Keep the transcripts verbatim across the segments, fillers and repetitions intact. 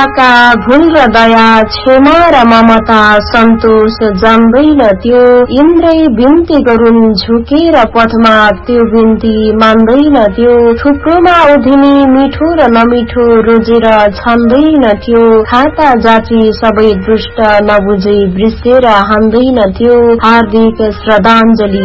मायाका भुल र दया क्षमा र ममता सन्तोष जान्दैन त्यो इन्द्रै बिन्ती गरून् झुकेर पथमा त्यो बिन्ती मान्दैन त्यो थुप्रोमा उधिनी मिठो र नमिठो रोजेर छन्दैन त्यो खाता जाति सबै दृष्ट नबुझै बिर्सेर हान्दैन त्यो हार्दिक श्रद्धाञ्जली।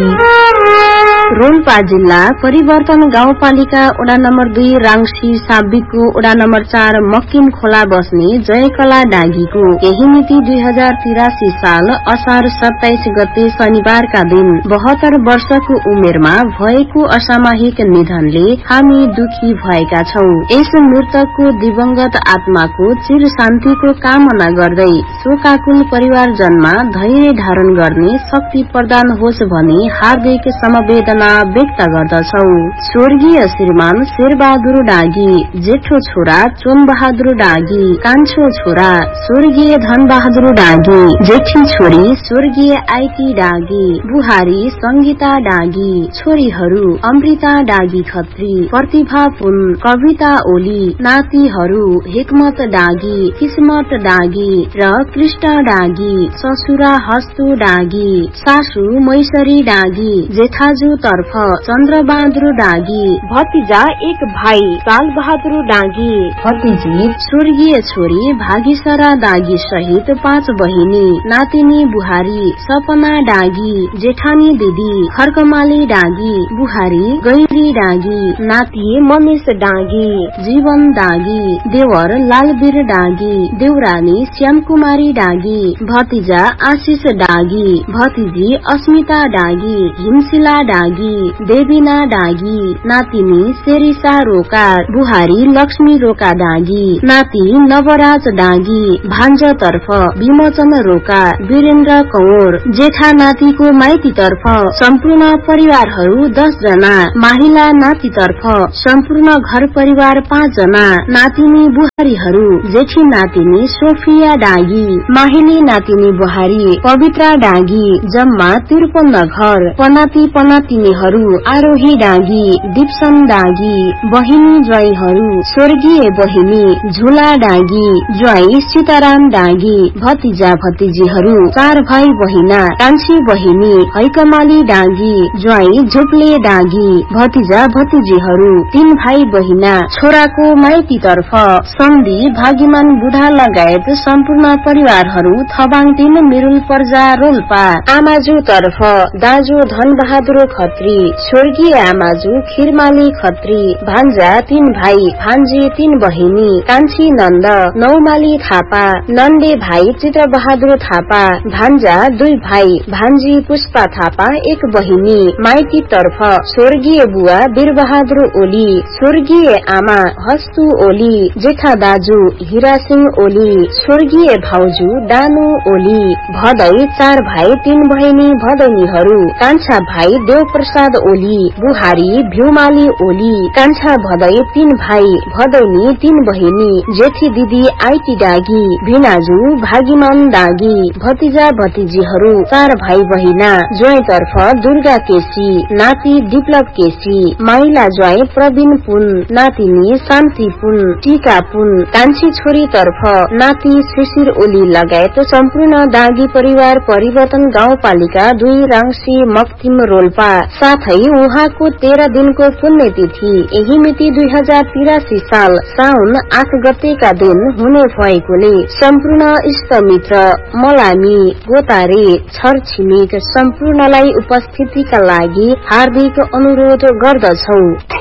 रोल्पा जिल्ला परिवर्तन गाउँपालिका वडा नम्बर दुई राङ्सी साबिकको वडा नम्बर चार मक्किम खोला बस्ने जयकला डागीको यही मिति दुई हजार तिरासी साल असार सत्ताइस गते शनिबारका दिन बहत्तर वर्षको उमेरमा भएको असामाहिक निधनले हामी दुखी भएका छौं। यस मृतकको दिवंगत आत्माको चिर शान्तिको कामना गर्दै शोकाकुल परिवारजनमा धैर्य धारण गर्ने शक्ति प्रदान होस् भनी हार्दिक समवेदना व्यक्त गर्दछौ। स्वर्गीय श्रीमान शेरबहादुर डागी, जेठो छोरा चोम बहादुर डागी, कान्छो छोरा स्वर्गीय धन बहादुर डागी, जेठी छोरी स्वर्गीय आइटी डागी, बुहारी संगीता डागी, छोरीहरू अमृता डागी खत्री, प्रतिभा पुन, कविता ओली, नातिहरू हिकमत डागी, किस्मत डागी र कृष्ण डागी, ससुरा हस्तु डागी, सासू मैसरी डागी, जेठाजु तर्फ चन्द्रबहादुर डागी, भतिजा एक भाइ साल बहादुर डागी, भतिजी स्वर्गीय छोरी भागीसरा डागी सहित पाँच बहिनी, नातिनी बुहारी सपना डागी, जेठानी दिदी खर्कमाली डागी, बुहारी गैरी डागी, नाति ममेश डागी, जीवन डागी, देवर लालवीर डागी, देउरानी श्यामकुमारी डागी, भतिजा आशिष डागी, भतिजी अस्मिता डागी, हिमशिला डागी, देवीना डागी, नातिनी शेरिसा रोका, बुहारी लक्ष्मी रोका डागी, नाति नवराज डागी, भान्जा तर्फ विमोचन रोका, वीरेन्द्र कौर, जेठा नातिको माइती तर्फ सम्पूर्ण परिवारहरू दस जना, माहिला नाति तर्फ सम्पूर्ण घर परिवार पाँच जना, नातिनी बुहारीहरू जेठी नातिनी सोफिया डागी, माहिली नातिनी बुहारी पवित्रा डागी, जम्मा त्रिपन्न घर, पनाती पनातिनीहरू आरोही डागी, दिप्सन डागी, बहिनी ज्वाइहरू स्वर्गीय बहिनी झुला डागी, ज्वाई सीताराम डागी, भतिजा भतिजीहरू चार भाइ बहिना, कान्छी बहिनी हैकमाली डागी, ज्वाई झुप्ले डागी, भतिजा भतिजीहरू तीन भाइ बहिना, छोराको माइती तर्फ सन्धि भागीमान बुढा लगायत सम्पूर्ण परिवारहरू थबाङ तीन मिरुल पर्जा रोल्पा, आमाजु तर्फ दाजु धन बहादुर खत्री, स्वर्गीय आमाजु खिरमाली खत्री, भान्जा तीन भाइ भान्जी तीन बहिनी, कान्छी नन्द नौमाली थापा, नन्दे भाइ चित्र बहादुर थापा, भान्जा दुई भाइ भान्जी पुष्पा थापा एक बहिनी, माइती तर्फ स्वर्गीय बुवा वीर बहादुर ओली, स्वर्गीय आमा हस्तु ओली, जेठा दाजु हिरा सिंह ओली, स्वर्गीय भाउजू डानु ओली, भदै चार भाइ तीन बहिनी भदैनीहरू, कान्छा भाइ देव प्रसाद ओली, बुहारी भ्यूमाली ओली, कान्छा भदै तीन भाइ भदैनी तीन बहिनी, जेठी दिदी आइटी डागी, भिनाजु भागीमान डागी, भतिजा भतिजीहरू चार भाइ बहिना, ज्वाई तर्फ दुर्गा केसी, नाति विप्लव केसी, माइला ज्वाई प्रवीण पुन, नातिनी शान्ति पुन, टीका पुन, कान्छी छोरी तर्फ नाति शिशिर ओली लगायत सम्पूर्ण डागी परिवार परिवर्तन गाउँपालिका दुई राङ्सी मक्तिम रोल्पा, साथै उहाँको तेह्र दिनको पुण्यतिथि यही मिति दुई हजार तिरासी साल साउन आठ गतेका दिन हुने भएकोले सम्पूर्ण इष्टमित्र मलामी गोतारे छर छिमेक सम्पूर्णलाई उपस्थितिका लागि हार्दिक अनुरोध गर्दछौ।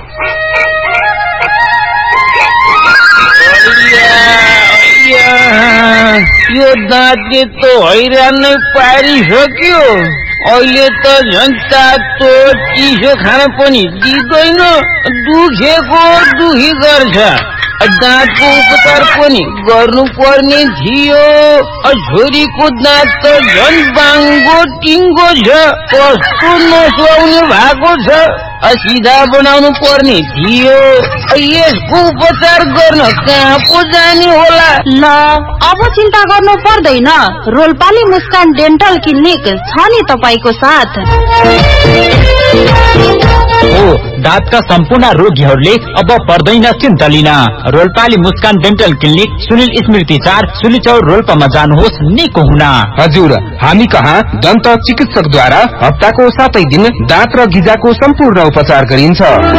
यो दाँतले त हैरान नै पारिसक्यो। अहिले त झन् तातो चिसो खान पनि दिँदैन, दुखेको दुखी गर्छ। दाँतको उपचार पनि गर्नु पर्ने थियो। छोरीको दाँत त झन् बाङ्गो टिङ्गो छ, कस्तो नसुहाउने भएको छ। सिधा बनाउनु पर्ने थियो। यसको उपचार गर्न कहाँ पो जाने होला? ल अब चिन्ता गर्नु पर्दैन, रोल्पाली मुस्कान डेन्टल क्लिनिक छ नि तपाईको साथ। ओ दाँतका सम्पूर्ण रोगीहरूले अब पर्दैन चिन्ता लिन। रोल्पाली मुस्कान डेन्टल क्लिनिक सुनिल स्मृति चार सुलिचौर रोल्पामा जानुहोस् निको हुन। हजुर, हामी कहाँ दन्त चिकित्सकद्वारा हप्ताको सातै दिन दाँत र गिजाको सम्पूर्ण उपचार गरिन्छ।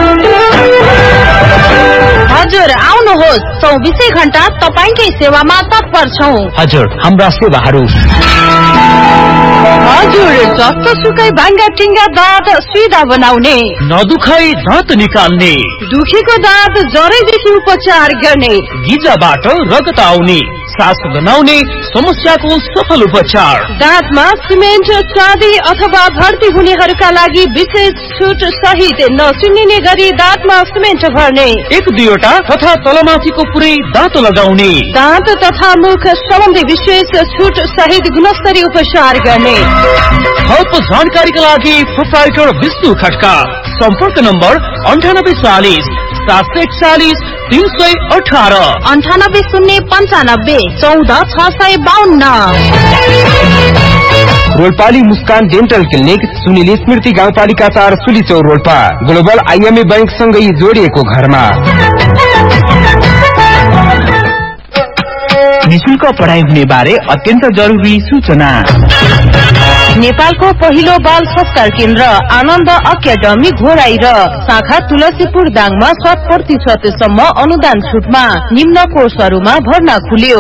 हजुर, आउनुहोस्, चौबिसै घण्टा तपाईंकै सेवामा तत्पर छौं। हजुर, हाम्रा सेवाहरू हजुर, जस्तो सुकै भाङ्गा टिङ्गा दाँत सुइदा बनाउने, नदुखाई दाँत निकाल्ने, दुखेको दाँत जरैदेखि उपचार गर्ने, गिजाबाट रगत आउने, सास बनाउने समस्याको सफल उपचार, दाँतमा सिमेन्ट चाँदी अथवा भर्ती हुनेहरूका लागि विशेष छुट सहित नसुनिने गरी दाँतमा सिमेन्ट भर्ने, एक दुईवटा तथा तलमाथिको पुरै दाँत लगाउने, दाँत तथा मुख सम्बन्धी विशेष छुट सहित गुणस्तरीय उपचार गर्ने। थप जानकारीका लागि प्रोप्राइटर विष्णु खड्का, सम्पर्क नम्बर अन्ठानब्बे चालिस सात सय एकचालिस तीन सय अठारह अन्ठानब्बे शून्य पन्चानब्बे चौध छ सय बाहन्न। रोल्पाली मुस्कान डेन्टल क्लिनिक सुनिल स्मृति गाउँपालिका चार सुलिचौर रोल्पा ग्लोबल आइएमए बैंक सँगै जोडिएको घरमा। निशुल्क पढाइ हुने बारे अत्यन्त जरुरी सूचना। नेपालको पहिलो बाल संस्कार केन्द्र आनन्द अकादमी घोराई र शाखा तुलसीपुर दाङमा शत प्रतिशत सम्म अनुदान छुटमा निम्न कोर्सहरूमा भर्ना खुल्यो।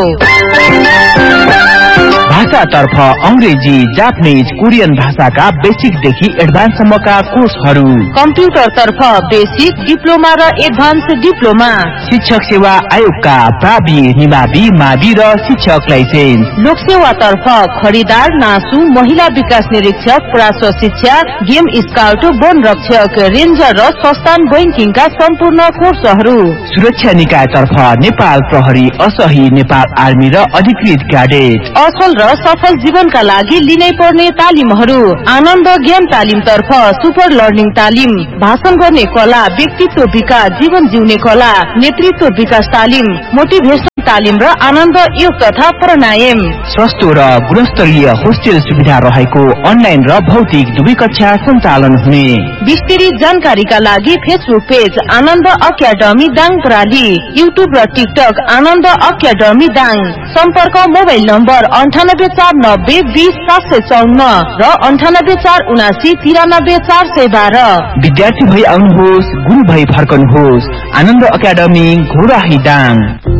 भाषातर्फ अंग्रेजी, जापानीज, कोरियन भाषाका बेसिकदेखि एडभान्ससम्मका कोर्सहरू, कम्प्युटर तर्फ बेसिक, डिप्लोमा र एडभान्स डिप्लोमा, शिक्षक सेवा आयोगका प्रावि, निमावि, मावि र शिक्षक लाइसेन्स, लोक सेवा तर्फ खरिदार, नासु, महिला विकास निरीक्षक, प्राश्व शिक्षा, गेम स्काउट, वन रक्षक, रेन्जर र संस्थान बैंकिङका सम्पूर्ण कोर्सहरू, सुरक्षा निकाय तर्फ नेपाल प्रहरी, असही, नेपाल आर्मी र अधिकृत क्याडेट, असल र सफल जीवनका लागि लिनै पर्ने तालिमहरू, आनन्द ज्ञान तालिम तर्फ सुपर लर्निङ तालिम, भाषण गर्ने कला, व्यक्तित्व विकास, जीवन जिउने कला, नेतृत्व विकास तालिम, मोटिभेसन तालिम र आनन्द योग तथा प्राणायाम, सस्तो र गुणस्तरीय होस्टेल सुविधा रहेको अनलाइन र भौतिक दुवै कक्षा सञ्चालन हुने। विस्तृत जानकारीका लागि फेसबुक पेज आनन्द अकादमी दाङ प्राली, युट्युब र टिकटक आनन्द अकादमी दाङ, सम्पर्क मोबाइल नम्बर अन्ठानब्बे चार नब्बे बीस सात सय चौन्न र अन्ठानब्बे चार उनासी तिरानब्बे चार सय बाह्र। विद्यार्थी भई आउनुहोस्, गुरु भई फर्कनुहोस्। आनन्द अकादमी घोराही दाङ।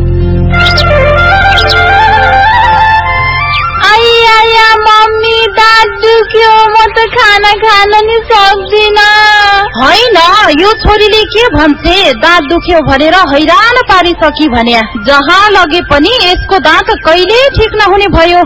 मम्मी दाँत दुख्यो, म त खाना खान नि सक्दिन। होइन, यो छोरीले के भन्छे, दाँत दुख्यो भनेर हैरान पारिसकी भन्या। जहाँ लगे पनि यसको दाँत कहिले ठिक नहुने भयो।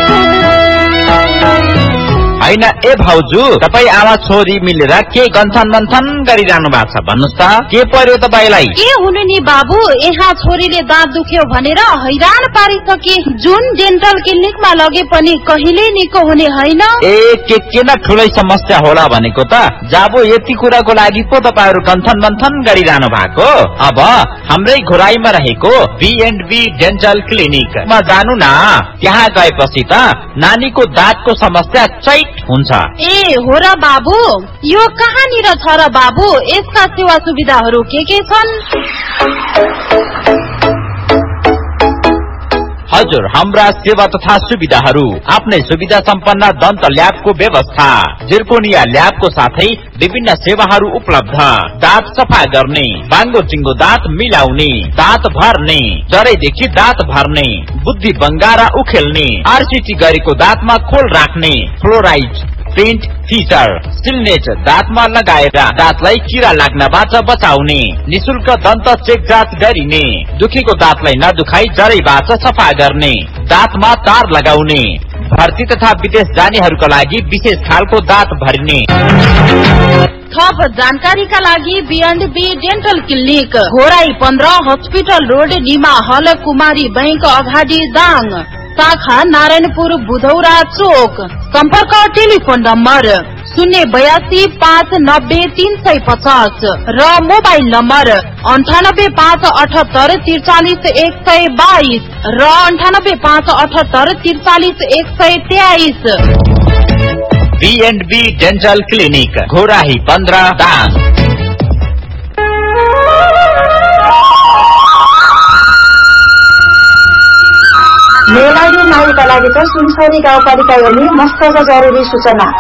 होइन ए भाउजू, तपाईँ आमा छोरी मिलेर के गन्थन मन्थन गरिरहनु भएको छ भन्नुहोस् त, के पर्यो तपाईँलाई? के हुनु नि बाबु, यहाँ छोरीले दाँत दुख्यो भनेर हैरान पारिसके। जुन डेन्टल क्लिनिकमा लगे पनि कहिले निको हुने होइन। ए के किन ठुलै समस्या होला भनेको त, जाबो यति कुराको लागि पो तपाईँहरू गन्थन मन्थन गरिरहनु भएको। अब हाम्रै घोराईमा रहेको बी एन्ड बी डेन्टल क्लिनिकमा जानु न, त्यहाँ गएपछि त नानीको दाँतको समस्या चैत हुन्छ। ए हो र बाबु, यो कहाँनिर छ र बाबु, यसका सेवा सुविधाहरू के के छन्? हजुर, हाम्रा सेवा तथा सुविधाहरू आफ्नै सुविधा सम्पन्न दन्त ल्याबको व्यवस्था, जिर्कोनिया ल्याबको साथै विभिन्न सेवाहरू उपलब्ध, दाँत सफा गर्ने, बाङ्गो चिङ्गो दाँत मिलाउने, दाँत भर्ने, जरैदेखि दाँत भर्ने, बुद्धि बङ्गारा उखेल्ने, आरसीटी गरेको दाँतमा खोल राख्ने, फ्लोराइड प्रिन्ट फिचर, सिल्नेट दाँतमा लगाएर दाँतलाई किरा लाग्नबाट बचाउने, निशुल्क दन्त चेक जाँच गरिने, दुखेको दाँतलाई नदुखाई जरैबाट सफा गर्ने, दाँतमा तार लगाउने, भर्ती तथा विदेश जानेहरूका लागि विशेष खालको दाँत भरिने। थप जानकारीका लागि be and be dental clinic Ghorahi पन्ध्र हस्पिटल रोड, निमा हल, कुमारी बैंक अगाडि दाङ, शाखा नारायणपुर बुधौरा चोक। सम्पर्क टेलिफोन नम्बर शून्य बयासी पाँच नब्बे तीन सय पचास र मोबाइल नम्बर अन्ठानब्बे पाँच अठहत्तर त्रिचालिस एक सय बाइस र अन्ठानब्बे पाँच अठहत्तर त्रिचालिस एक सय तेइस। Be and be dental clinic Ghorahi पन्ध्र दाङ। लागि त सुनसरी गाउँपालिका गर्ने मस्त जरुरी सूचना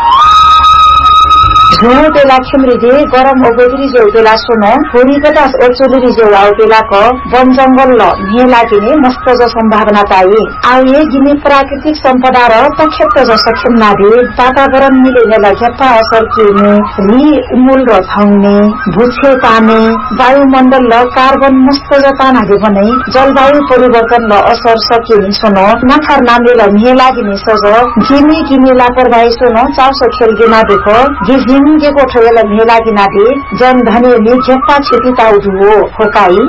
झुँ बेला खिमरिदे गरम ओगोदरी जेउ बेला सुन होरी पचास ओचोलरी जेउ आउ बेलाको वन जंगल ल ने लागिने मस्त ज सम्भावना पाए आउ ये गिने प्राकृतिक सम्पदा र तक्षेत्र ज सक्षम नादे वातावरण मिलेने लग्यता असर किने रि उमुल र थाउने भुछे ताने वायुमण्डल ल कार्बन मस्त ज तानाले बनै जलवायु परिवर्तन ल असर सकिने सुन नखार नामले ल ने लागिने सज गिने गिने लापरवाही सुन चाउसो खेल गेमा देखो गिजिङ के कोठेला मेला किनादे जन धने ने झेप्पा छिटी ताउदु हो होकाई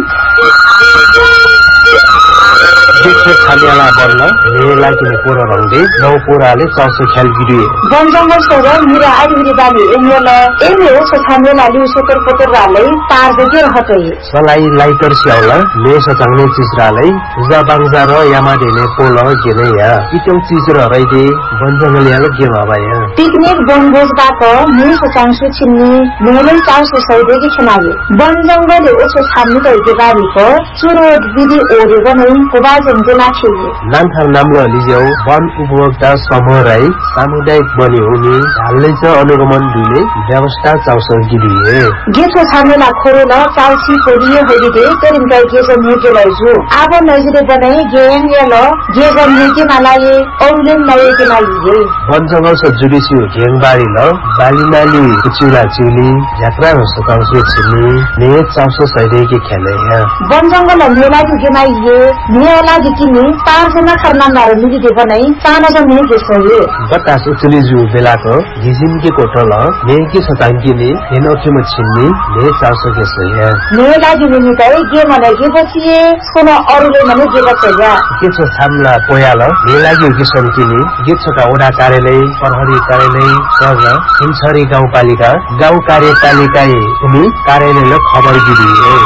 देखिए खालियाला बल्ल मेला किने पोरा रंगदे नौ पोराले चाउसो खेल गिडिए वन जंगल सोर मिरा आइरी बाली एमेल एमे हो छामेला लिउ सोतर पोतर रालै तार देखे रहतै सलाई लाइटर स्याउला ले सचाउने चीज रालै जा बांजा र यामा देने पोल गेने या इटौ चीज र रैदे वन जंगल याले के बाबाया पिकनिक बनभोज बाको नि सचांसु छिन्नी मेलै चाउसो सौदे के खनाले वन जंगल ओछो छाम्नु त के बारीको चुरो विधि ओरे गनै कोबा जंगल लाछि नामथार नामलो लिजेउ वन उपभोक्ता समूह राई सामुदायिक बनि हुने हाल्लै छ अनुगमन दुले व्यवस्था चाउसो गिदिए गेछो छामेला खोरेल चाउसी कोरिए होइदे तेरिम गाई गेछ नेके लैजु आब नजिरे बनै गेन याल गे गर्ने के मालाए औले नए के मालिए वन जंगल स जुडिसु गेङबारी ल बालिनाली कुचिला चिली यात्रा र सकाउसु छिनी ने चाउसो सैदे के खेले है वन जंगल मेला के माइए मेला किने तार जना खरनामदार निदि बनै चाना ज ने गेसए बतास उचली जु बेलाको जिजिम के कोठल ने के सतांकीले हेनोखे म छिन्नी ने चाउसो गेसए ने लागि नि तै गे मने के बचिए सोना अरुले मने के बचया के छ छामला पोयाल ने लागि के सन्किने के छका ओडा कार्यालय प्रहरी कार्यालय सर हिमछरी गाउँपालिका गाउँ कार्यपालिकाए उनी कार्यालयले खबर दिदिए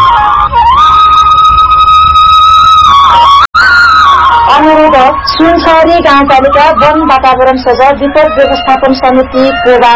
अनुरोध सुनसरी गाउँपालिका वन वातावरण सजा विपद व्यवस्थापन समिति कोबा